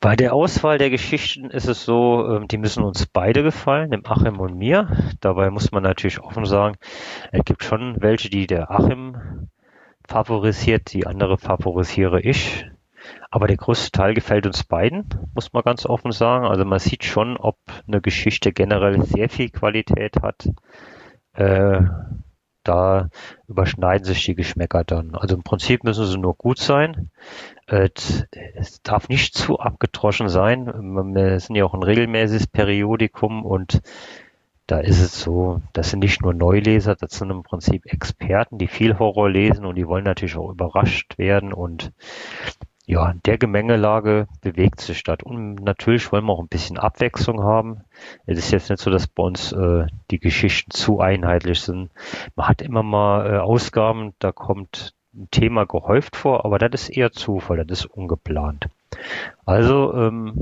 Bei der Auswahl der Geschichten ist es so, die müssen uns beide gefallen, dem Achim und mir. Dabei muss man natürlich offen sagen, es gibt schon welche, die der Achim favorisiert, die andere favorisiere ich. Aber der größte Teil gefällt uns beiden, muss man ganz offen sagen. Also man sieht schon, ob eine Geschichte generell sehr viel Qualität hat. Äh, Da überschneiden sich die Geschmäcker dann. Also im Prinzip müssen sie nur gut sein. Es darf nicht zu abgedroschen sein. Wir sind ja auch ein regelmäßiges Periodikum und da ist es so, das sind nicht nur Neuleser, das sind im Prinzip Experten, die viel Horror lesen und die wollen natürlich auch überrascht werden und ja, in der Gemengelage bewegt sich das. Und natürlich wollen wir auch ein bisschen Abwechslung haben. Es ist jetzt nicht so, dass bei uns die Geschichten zu einheitlich sind. Man hat immer mal Ausgaben, da kommt ein Thema gehäuft vor, aber das ist eher Zufall, das ist ungeplant. Also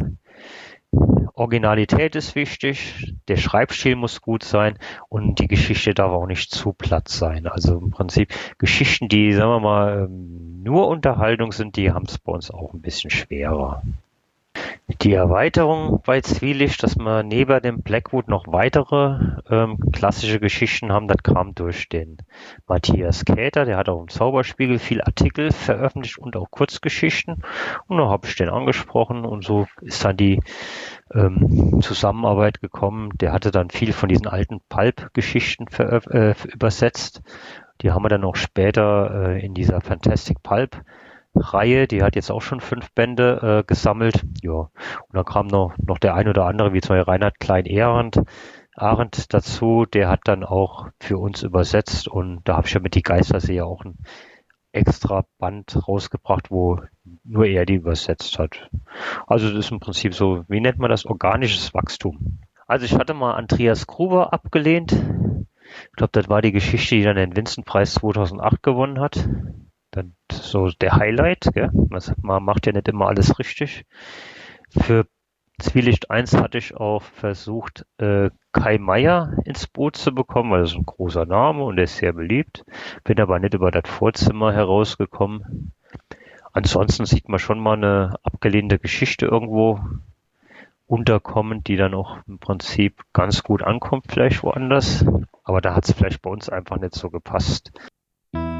Originalität ist wichtig, der Schreibstil muss gut sein und die Geschichte darf auch nicht zu platt sein. Also im Prinzip Geschichten, die, sagen wir mal, nur Unterhaltung sind, die haben es bei uns auch ein bisschen schwerer. Die Erweiterung bei Zwielicht, dass wir neben dem Blackwood noch weitere klassische Geschichten haben, das kam durch den Matthias Käther, der hat auch im Zauberspiegel viel Artikel veröffentlicht und auch Kurzgeschichten. Und da habe ich den angesprochen und so ist dann die Zusammenarbeit gekommen. Der hatte dann viel von diesen alten Pulp-Geschichten übersetzt. Die haben wir dann auch später in dieser Fantastic Pulp Reihe, die hat jetzt auch schon 5 Bände gesammelt. Ja, und dann kam noch der ein oder andere, wie zum Beispiel Reinhard Klein-Arendt dazu. Der hat dann auch für uns übersetzt und da habe ich ja mit Die Geisterseher auch ein extra Band rausgebracht, wo nur er die übersetzt hat. Also das ist im Prinzip so, wie nennt man das, organisches Wachstum. Also ich hatte mal Andreas Gruber abgelehnt. Ich glaube, das war die Geschichte, die dann den Vincent-Preis 2008 gewonnen hat. Dann so der Highlight, gell? Man macht ja nicht immer alles richtig. Für Zwielicht 1 hatte ich auch versucht, Kai Meier ins Boot zu bekommen, weil das ist ein großer Name und der ist sehr beliebt. Bin aber nicht über das Vorzimmer herausgekommen. Ansonsten sieht man schon mal eine abgelehnte Geschichte irgendwo unterkommen, die dann auch im Prinzip ganz gut ankommt, vielleicht woanders. Aber da hat es vielleicht bei uns einfach nicht so gepasst.